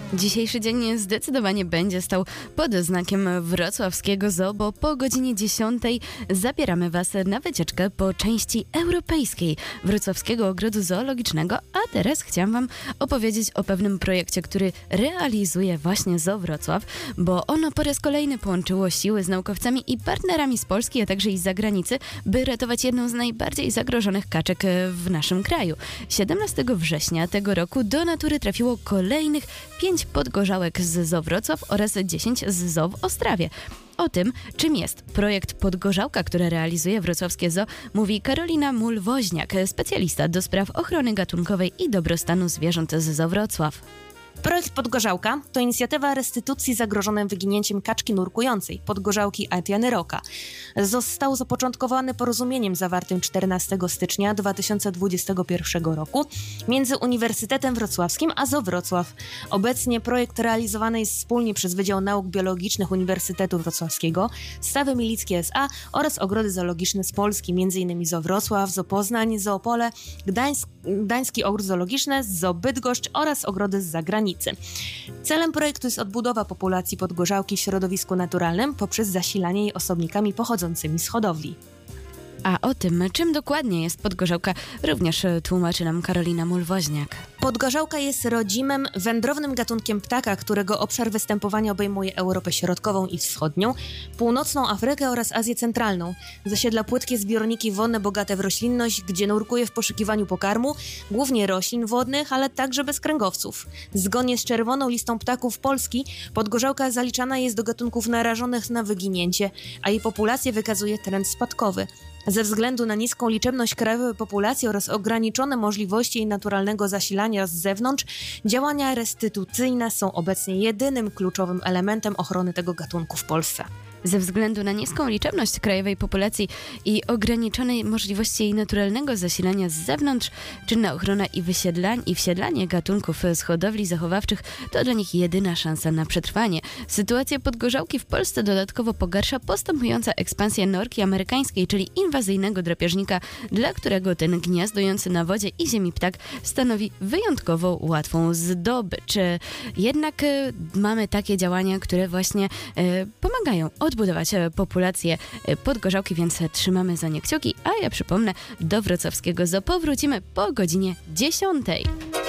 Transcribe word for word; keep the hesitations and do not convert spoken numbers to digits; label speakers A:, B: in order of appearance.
A: Dzisiejszy dzień zdecydowanie będzie stał pod znakiem wrocławskiego zoo, bo po godzinie dziesiątej zabieramy Was na wycieczkę po części europejskiej Wrocławskiego Ogrodu Zoologicznego, a teraz chciałam Wam opowiedzieć o pewnym projekcie, który realizuje właśnie Zoo Wrocław, bo ono po raz kolejny połączyło siły z naukowcami i partnerami z Polski, a także i z zagranicy, by ratować jedną z najbardziej zagrożonych kaczek w naszym kraju. siedemnastego września tego roku do natury trafiło kolejnych pięć podgorzałek z Zoo Wrocław oraz dziesięć z Zoo w Ostrawie. O tym, czym jest projekt Podgorzałka, który realizuje wrocławskie zoo, mówi Karolina Mul-Woźniak, specjalista do spraw ochrony gatunkowej i dobrostanu zwierząt z Zoo Wrocław.
B: Projekt Podgorzałka to inicjatywa restytucji zagrożonej wyginięciem kaczki nurkującej, podgorzałki Aetiany rocca. Został zapoczątkowany porozumieniem zawartym czternastego stycznia dwa tysiące dwudziestego pierwszego roku między Uniwersytetem Wrocławskim a Zoo Wrocław. Obecnie projekt realizowany jest wspólnie przez Wydział Nauk Biologicznych Uniwersytetu Wrocławskiego, Stawy Milickie S A oraz Ogrody Zoologiczne z Polski, m.in. Zoo Wrocław, Zoo Poznań, Zoo Opole, Gdańsk, Gdański Ogród Zoologiczny, Zoo Bydgoszcz oraz ogrody z zagranicy. Celem projektu jest odbudowa populacji podgorzałki w środowisku naturalnym poprzez zasilanie jej osobnikami pochodzącymi z hodowli.
A: A o tym, czym dokładnie jest podgorzałka, również tłumaczy nam Karolina Mul-Woźniak.
B: Podgorzałka jest rodzimym, wędrownym gatunkiem ptaka, którego obszar występowania obejmuje Europę Środkową i Wschodnią, Północną Afrykę oraz Azję Centralną. Zasiedla płytkie zbiorniki wodne bogate w roślinność, gdzie nurkuje w poszukiwaniu pokarmu, głównie roślin wodnych, ale także bezkręgowców. Zgodnie z Czerwoną Listą Ptaków Polski, podgorzałka zaliczana jest do gatunków narażonych na wyginięcie, a jej populacja wykazuje trend spadkowy. Ze względu na niską liczebność krajowej populacji oraz ograniczone możliwości jej naturalnego zasilania z zewnątrz, działania restytucyjne są obecnie jedynym kluczowym elementem ochrony tego gatunku w Polsce.
A: Ze względu na niską liczebność krajowej populacji i ograniczone możliwości jej naturalnego zasilania z zewnątrz, czynna ochrona i wysiedlanie i wsiedlanie gatunków z hodowli zachowawczych to dla nich jedyna szansa na przetrwanie. Sytuację podgorzałki w Polsce dodatkowo pogarsza postępująca ekspansja norki amerykańskiej, czyli inwazyjnego drapieżnika, dla którego ten gniazdujący na wodzie i ziemi ptak stanowi wyjątkowo łatwą zdobycz. Jednak y, mamy takie działania, które właśnie y, pomagają odbudować populację podgorzałki, więc trzymamy za nie kciuki, a ja przypomnę, do wrocławskiego zoo powrócimy po godzinie dziesiątej.